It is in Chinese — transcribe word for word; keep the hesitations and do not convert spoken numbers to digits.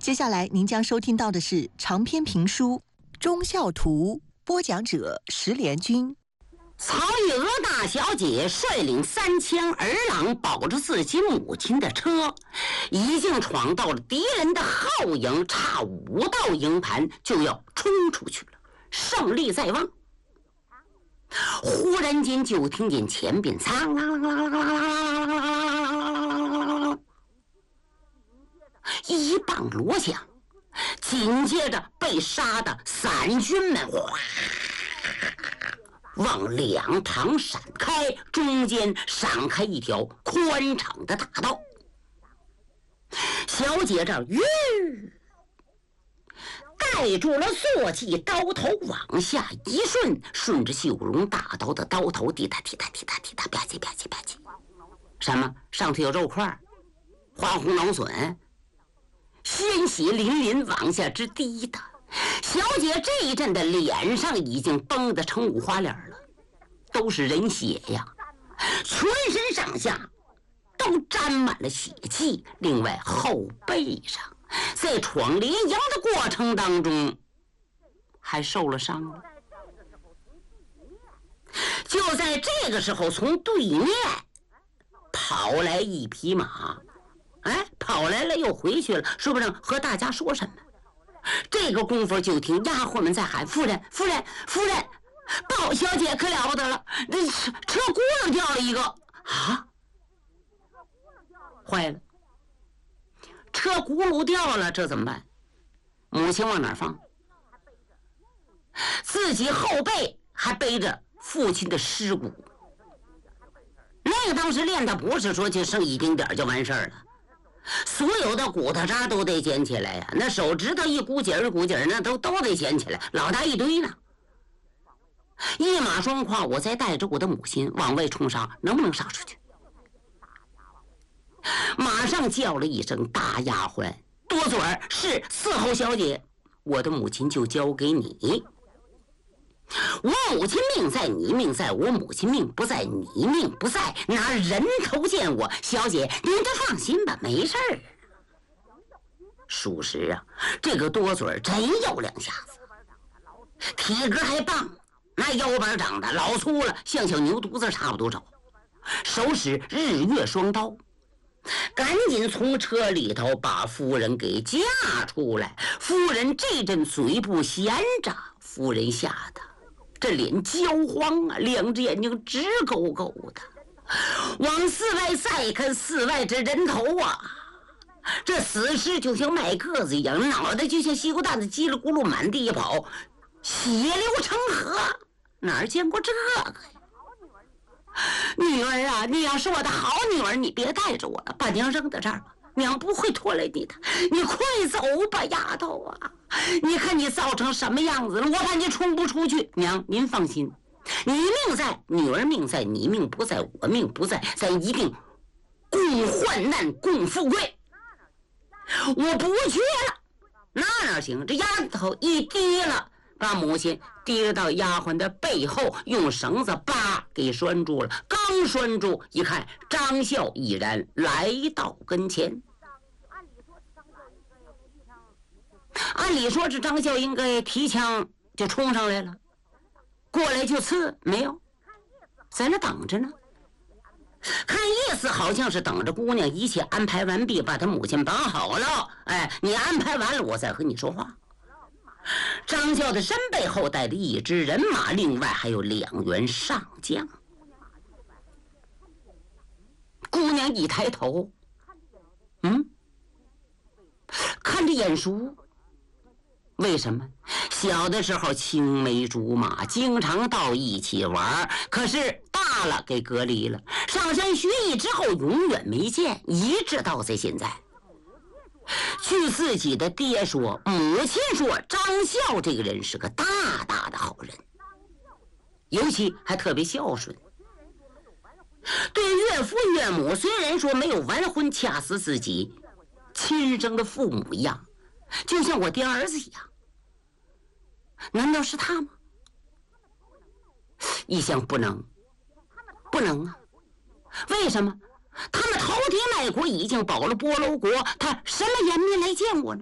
接下来您将收听到的是长篇评书《忠孝图》，播讲者石连军。 曹玉娥大小姐率领三千儿郎，保着自己母亲的车，已经闯到了敌人的后营，差五道营盘就要冲出去了，胜利在望。忽然间就听见前边苍啷啷啷啷啷啷啷，一棒锣响，紧接着被杀的散军们哗往两旁闪开，中间闪开一条宽敞的大道。小姐这儿吁盖住了坐骑，刀头往下一顺，顺着绣绒大刀的刀头滴答滴答滴答滴答吧唧吧唧吧唧。什么？上头有肉块，花红脑笋，鲜血淋淋往下直滴答。小姐这一阵的脸上已经崩得成五花脸了，都是人血呀，全身上下都沾满了血迹。另外后背上在闯连营的过程当中还受了伤了。就在这个时候，从对面跑来一匹马，哎，跑来了又回去了，说不定和大家说什么。这个功夫就听丫鬟们在喊：夫人夫人夫人，鲍小姐可了不得了，这车轱辘掉了一个啊！坏了，车轱辘掉了，这怎么办？母亲往哪儿放？自己后背还背着父亲的尸骨，那个当时练的不是说就剩一丁点就完事儿了，所有的骨头渣都得捡起来呀，那手指头一股劲儿一股劲儿，那都都得捡起来，老大一堆呢。一马双跨，我再带着我的母亲往外冲杀，能不能杀出去？马上叫了一声：大丫鬟多嘴儿，是伺候小姐，我的母亲就交给你。我母亲命在，你命在，我母亲命不在，你命不在，拿人头见我。小姐您就放心吧，没事儿。属实啊，这个多嘴真有两下子，体格还棒，那腰板长得老粗了，像小牛犊子差不多少，手使日月双刀，赶紧从车里头把夫人给架出来。夫人这阵嘴不闲着，夫人吓得这脸焦黄啊，两只眼睛直勾勾的，往寺外再看，寺外这人头啊，这死尸就像卖个子一样，脑袋就像西瓜蛋子，叽里咕噜满地一跑，血流成河，哪儿见过这个呀？女儿啊，你要是我的好女儿，你别带着我了，把娘扔在这儿吧，娘不会拖累你的，你快走吧，丫头啊！你看你造成什么样子了，我怕你冲不出去。娘您放心，你命在，女儿命在，你命不在，我命不在，咱一定共患难共富贵。我不去了，那哪行？这丫头一低了，把母亲跌到丫鬟的背后，用绳子叭给拴住了。刚拴住，一看张孝已然来到跟前。按理说这张孝应该提枪就冲上来了，过来就刺，没有，在那等着呢。看意思好像是等着姑娘一切安排完毕，把她母亲绑好了，哎，你安排完了我再和你说话。张孝的身背后带着一支人马，另外还有两员上将。姑娘一抬头，嗯，看着眼熟。为什么？小的时候青梅竹马，经常到一起玩，可是大了给隔离了，上山学艺之后永远没见，一直到在现在。据自己的爹说，母亲说，张孝这个人是个大大的好人，尤其还特别孝顺，对岳父岳母虽然说没有完婚掐死自己亲生的父母一样，就像我爹儿子一样。难道是他吗？一想不能，不能啊！为什么？他们头天卖国已经保了波楼国，他什么颜面来见我呢？